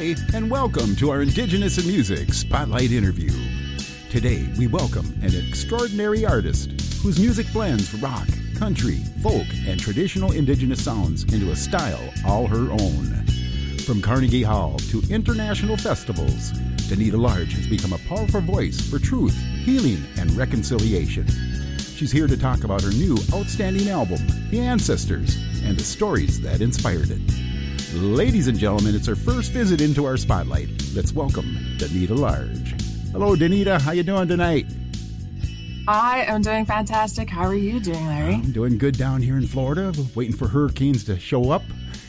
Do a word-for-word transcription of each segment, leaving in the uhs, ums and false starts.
day, and welcome to our Indigenous in Music Spotlight interview. Today, we welcome an extraordinary artist whose music blends rock, country, folk, and traditional Indigenous sounds into a style all her own. From Carnegie Hall to international festivals, Danita Large has become a powerful voice for truth, healing, and reconciliation. She's here to talk about her new outstanding album, The Ancestors, and the stories that inspired it. Ladies and gentlemen, it's her first visit into our spotlight. Let's welcome Danita Large. Hello, Danita. How you doing tonight? I am doing fantastic. How are you doing, Larry? I'm doing good down here in Florida, waiting for hurricanes to show up.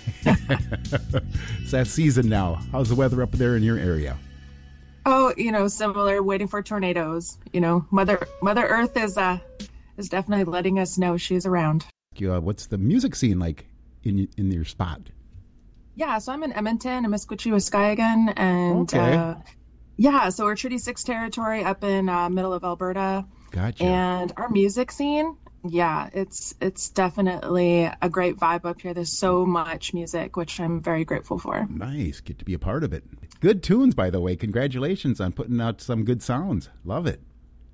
It's that season now. How's the weather up there in your area? Oh, you know, similar, waiting for tornadoes. You know, Mother Mother Earth is uh is definitely letting us know she's around. Uh, what's the music scene like in in your spot? Yeah, so I'm in Edmonton, Amiskwichi, Waskahigan, and okay. uh, yeah, so we're Treaty Six territory up in uh, middle of Alberta. Gotcha. And our music scene, yeah, it's it's definitely a great vibe up here. There's so much music, which I'm very grateful for. Nice, get to be a part of it. Good tunes, by the way. Congratulations on putting out some good sounds. Love it.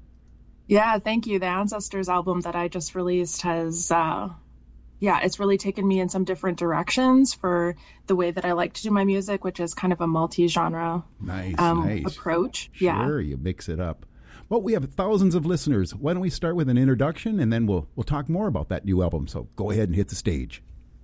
Yeah, thank you. The Ancestors album that I just released has. Uh, Yeah, it's really taken me in some different directions for the way that I like to do my music, which is kind of a multi-genre nice, um, nice. approach. Sure, yeah. you mix it up. Well, we have thousands of listeners. Why don't we start with an introduction, and then we'll we'll talk more about that new album. So go ahead and hit the stage.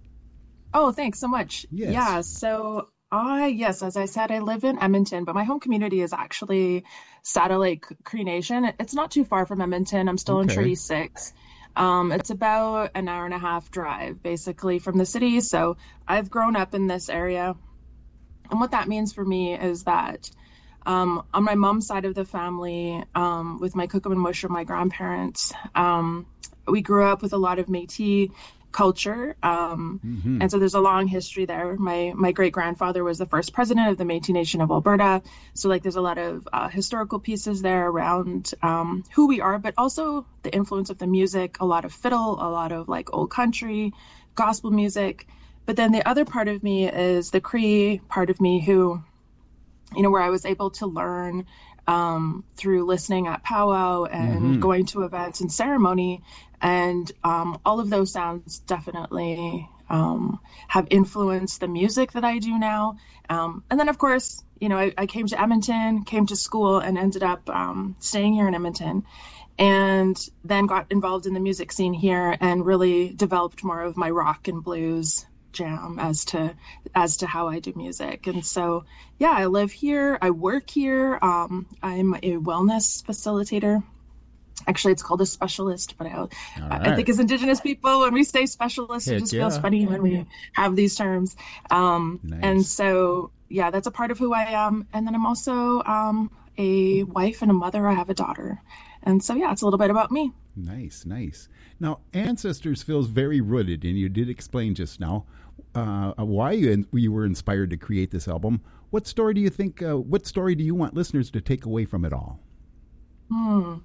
Oh, thanks so much. Yes. Yeah, so I, yes, as I said, I live in Edmonton, but my home community is actually Saddle Lake Cree Nation. It's not too far from Edmonton. I'm still okay. in Treaty Six. Um, it's about an hour and a half drive, basically, from the city. So I've grown up in this area. And what that means for me is that um, on my mom's side of the family, um, with my Kukum and Musher, my grandparents, um, we grew up with a lot of Métis culture. Um, mm-hmm. And so there's a long history there. My my great-grandfather was the first president of the Métis Nation of Alberta. So like there's a lot of uh, historical pieces there around um, who we are, but also the influence of the music, a lot of fiddle, a lot of like old country, gospel music. But then the other part of me is the Cree part of me who, you know, where I was able to learn um, through listening at powwow and mm-hmm. going to events and ceremony. And um, all of those sounds definitely um, have influenced the music that I do now. Um, and then, of course, you know, I, I came to Edmonton, came to school, and ended up um, staying here in Edmonton. And then got involved in the music scene here and really developed more of my rock and blues jam as to as to how I do music. And so, yeah, I live here. I work here. Um, I'm a wellness facilitator. Actually, it's called a specialist, but I, right. I think as Indigenous people, when we say specialist, Heck it just yeah. feels funny when we have these terms. Um, nice. And so, yeah, that's a part of who I am. And then I'm also um, a wife and a mother. I have a daughter. And so, yeah, it's a little bit about me. Nice, nice. Now, Ancestors feels very rooted, and you did explain just now uh, why you, you were inspired to create this album. What story do you think, uh, what story do you want listeners to take away from it all? Hmm.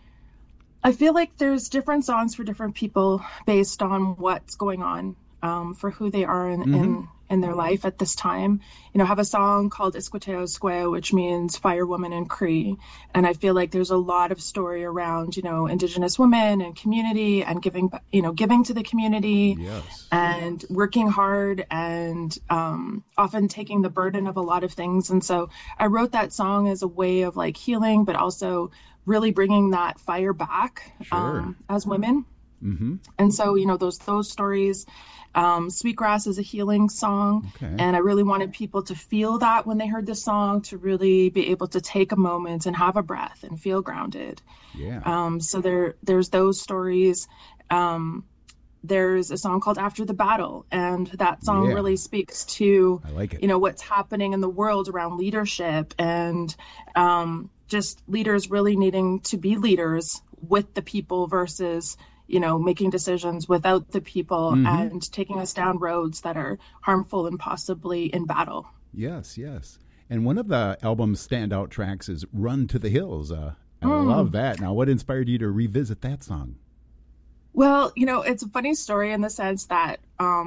I feel like there's different songs for different people based on what's going on um, for who they are in, mm-hmm. in in their life at this time. You know, I have a song called Isquateo Square, which means fire woman in Cree. And I feel like there's a lot of story around, you know, Indigenous women and community and giving, you know, giving to the community yes. and working hard and um, often taking the burden of a lot of things. And so I wrote that song as a way of like healing, but also really bringing that fire back sure. um, as women. Mm-hmm. And so, you know, those those stories, um, Sweetgrass is a healing song. Okay. And I really wanted people to feel that when they heard the song, to really be able to take a moment and have a breath and feel grounded. Yeah. Um, so there there's those stories. Um, there's a song called After the Battle, and that song yeah. really speaks to, I like it. you know, what's happening in the world around leadership and um, just leaders really needing to be leaders with the people versus, you know, making decisions without the people mm-hmm. and taking us down roads that are harmful and possibly in battle. Yes, yes. And one of the album's standout tracks is Run to the Hills. Uh, I mm. love that. Now, what inspired you to revisit that song? Well, you know, it's a funny story in the sense that um,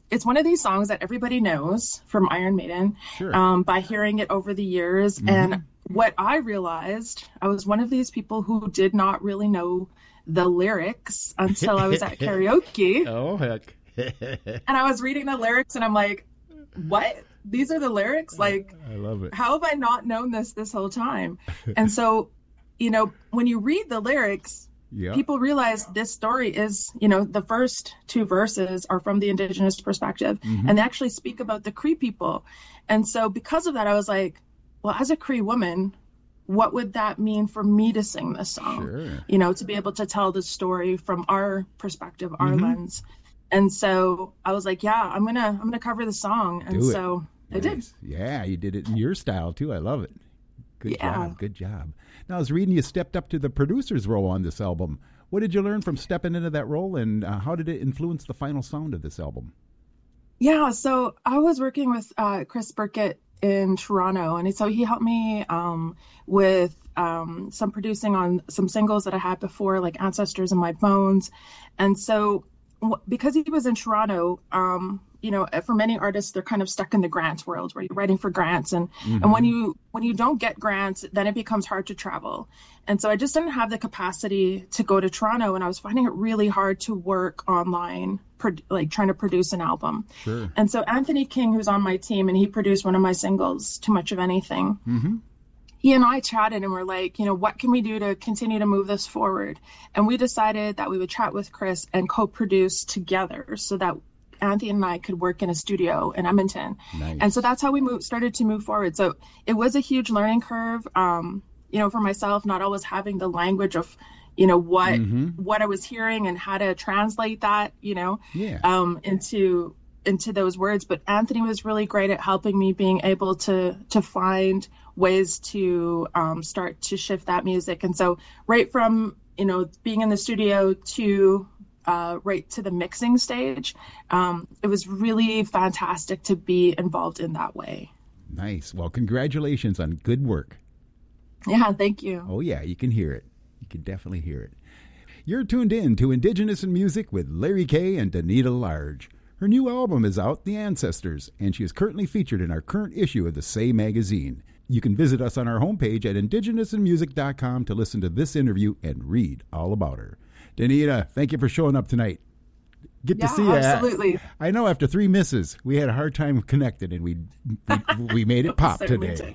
it's one of these songs that everybody knows from Iron Maiden, sure. um, by hearing it over the years. Mm-hmm. And what I realized, I was one of these people who did not really know the lyrics until I was at karaoke. Oh, heck. And I was reading the lyrics and I'm like, what? These are the lyrics? Like, I love it. How have I not known this this whole time? And so, you know, when you read the lyrics, yep. people realize this story is, you know, the first two verses are from the Indigenous perspective, mm-hmm. and they actually speak about the Cree people. And so because of that, I was like, well, as a Cree woman, what would that mean for me to sing this song? Sure. You know, to be able to tell the story from our perspective, our mm-hmm. lens. And so I was like, yeah, I'm going to, I'm going to cover the song. And Do it. so nice. I did. Yeah. You did it in your style too. I love it. Good yeah. job. Good job. Now I was reading you stepped up to the producer's role on this album. What did you learn from stepping into that role, and uh, how did it influence the final sound of this album? Yeah. So I was working with uh, Chris Burkett in Toronto. And so he helped me um, with um, some producing on some singles that I had before, like Ancestors in My Bones. And so w- because he was in Toronto, um, you know, for many artists, they're kind of stuck in the grants world where you're writing for grants. And, mm-hmm. and when you when you don't get grants, then it becomes hard to travel. And so I just didn't have the capacity to go to Toronto. And I was finding it really hard to work online, pro- like trying to produce an album. Sure. And so Anthony King, who's on my team, and he produced one of my singles, Too Much of Anything. Mm-hmm. He and I chatted and we're like, you know, what can we do to continue to move this forward? And we decided that we would chat with Chris and co-produce together so that Anthony and I could work in a studio in Edmonton. Nice. And so that's how we moved, started to move forward. So it was a huge learning curve, um, you know, for myself, not always having the language of, you know, what mm-hmm. what I was hearing and how to translate that, you know, yeah. um, into into those words. But Anthony was really great at helping me being able to to find ways to um, start to shift that music. And so right from, you know, being in the studio to uh, right to the mixing stage, um, it was really fantastic to be involved in that way. Nice. Well, congratulations on good work. Yeah, thank you. Oh, yeah, you can hear it. You can definitely hear it. You're tuned in to Indigenous in Music with Larry Kay and Danita Large. Her new album is out, The Ancestors, and she is currently featured in our current issue of the Say magazine. You can visit us on our homepage at indigenous in music dot com to listen to this interview and read all about her. Danita, thank you for showing up tonight. Get yeah, to see you. Absolutely. I know after three misses, we had a hard time connecting, and we we, we made it pop today.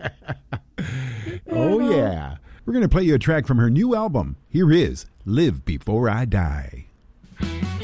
Oh, yeah. We're going to play you a track from her new album. Here is Live Before I Die.